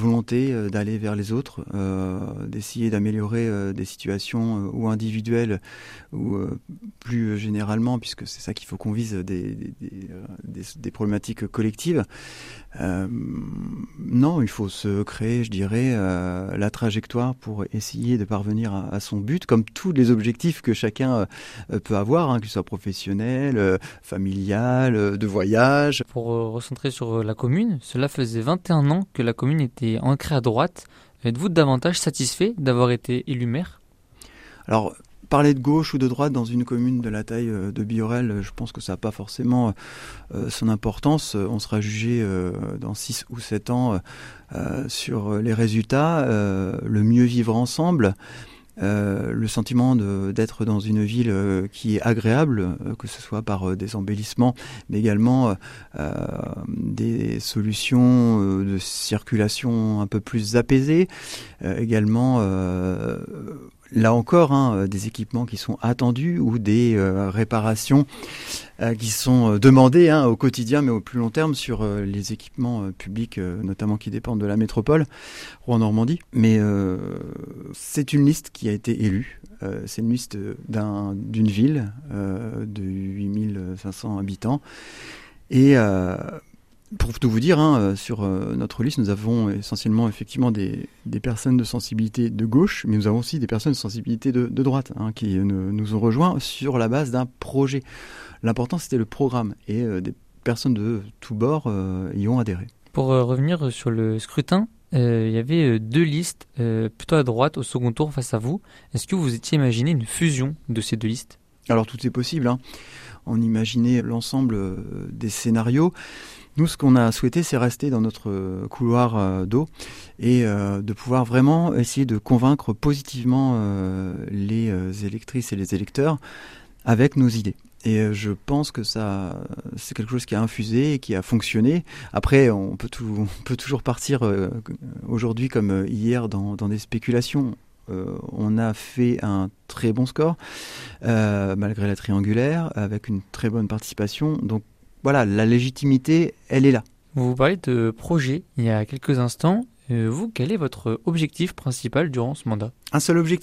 volonté d'aller vers les autres, d'essayer d'améliorer des situations ou individuelles ou plus généralement, puisque c'est ça qu'il faut qu'on vise, des problématiques collectives. Non, il faut se créer, je dirais, la trajectoire pour essayer de parvenir à son but, comme tous les objectifs que chacun peut avoir, que ce soit professionnel, familial, de voyage. Pour recentrer sur la commune, cela faisait 21 ans que la commune était ancrée à droite. Êtes-vous davantage satisfait d'avoir été élu maire ? Alors, parler de gauche ou de droite dans une commune de la taille de Biorel, je pense que ça n'a pas forcément son importance. On sera jugé dans 6 ou 7 ans sur les résultats, le mieux vivre ensemble, le sentiment d'être dans une ville qui est agréable, que ce soit par des embellissements, mais également des solutions de circulation un peu plus apaisées, également là encore, des équipements qui sont attendus ou des réparations qui sont demandées au quotidien, mais au plus long terme sur les équipements publics, notamment qui dépendent de la métropole Rouen-Normandie. Mais c'est une liste qui a été élue. C'est une liste d'une ville de 8500 habitants. Et pour tout vous dire, sur notre liste, nous avons essentiellement effectivement des personnes de sensibilité de gauche, mais nous avons aussi des personnes de sensibilité de droite qui nous ont rejoints sur la base d'un projet. L'important, c'était le programme, et des personnes de tous bords y ont adhéré. Pour revenir sur le scrutin, il y avait 2 listes plutôt à droite au second tour face à vous. Est-ce que vous étiez imaginé une fusion de ces 2 listes ? Alors tout est possible. On imaginait l'ensemble des scénarios. Nous, ce qu'on a souhaité, c'est rester dans notre couloir d'eau et de pouvoir vraiment essayer de convaincre positivement les électrices et les électeurs avec nos idées. Et je pense que ça, c'est quelque chose qui a infusé et qui a fonctionné. Après, on peut toujours partir aujourd'hui comme hier dans des spéculations. On a fait un très bon score, malgré la triangulaire, avec une très bonne participation. Donc voilà, la légitimité, elle est là. Vous parlez de projet il y a quelques instants. Vous, quel est votre objectif principal durant ce mandat ? Un seul objectif ?